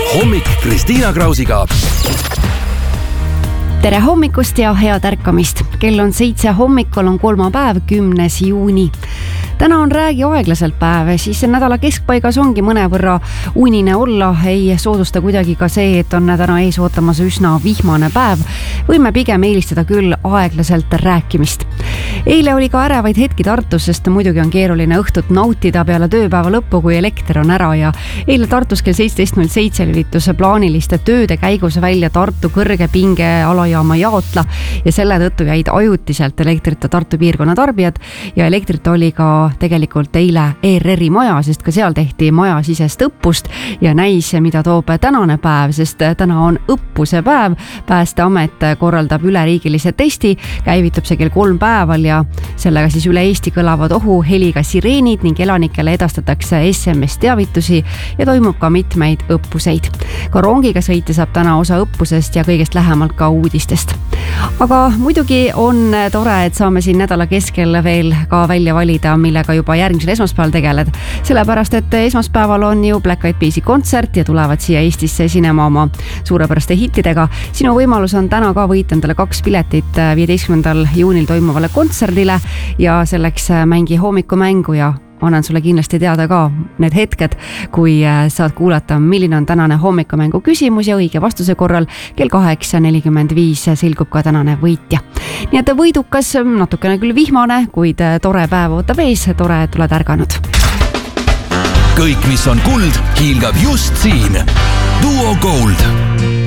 hommik Kristiina Krausiga. Tere hommikust ja head ärkamist. Kell on 7 hommikul, on kolmapäev, 10. juuni. Täna on räägi aeglaselt päev, siis nädala keskpaigas ongi mõnevõrra unine olla. Ei soodusta kuidagi ka see, et on täna ees ootamas üsna vihmane päev. Võime pigem eelistada küll aeglaselt rääkimist. Eile oli ka ärevaid hetki Tartus, sest muidugi on keeruline õhtut nautida peale tööpäeva lõppu, kui elekter on ära. Ja eile Tartus kell 17.07 lülitus plaaniliste tööde käigus välja Tartu kõrge pinge alajaama jaotla ja selle tõttu jäid ajutiselt elektrita Tartu piirkonna tarbijad ja elektrita oli ka tegelikult eile ERR-i maja, sest ka seal tehti majasisest õppust ja näis, mida toob tänane päev, sest täna on õppuse päev. Päästeamet korraldab üleriigilise testi, käivitub see kell 3 päeval ja sellega siis üle Eesti kõlavad ohuheliga sireenid ning elanikele edastatakse SMS-teavitusi ja toimub ka mitmeid õppuseid. Ka rongiga sõitja saab täna osa õppusest ja kõigest lähemalt ka uudistest. Aga muidugi on tore, et saame siin nädala keskel veel ka välja valida, millega juba järgmisel esmaspäeval tegeled. Sellepärast, et esmaspäeval on ju Black Eyed Peas'i kontsert ja tulevad siia Eestisse esinema oma suurepäraste hittidega. Sinu võimalus on täna ka võita endale 2 piletit 15. juunil toimuvale kontserdile ja selleks mängi hommikumängu ja annan sulle kindlasti teada ka need hetked, kui saad kuulata, milline on tänane hommikumängu küsimus ja õige vastuse korral kell 8.45 selgub ka tänane võitja. Nii et võidukas, natukene küll vihmane, kuid tore päev ootab ees, tore, et oled ärganud. Kõik, mis on kuld, hiilgab just siin. Duo Gold.